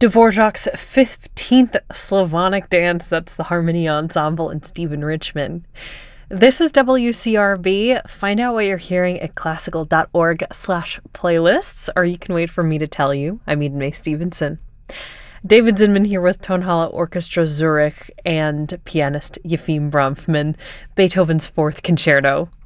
Dvorak's 15th Slavonic Dance, that's the Harmony Ensemble and Stephen Richman. This is WCRB. Find out what you're hearing at classical.org/playlists, or you can wait for me to tell you. I'm Eden May Stevenson. David Zinman here with Tonhalle Orchestra Zurich and pianist Yefim Bronfman, Beethoven's Fourth Concerto.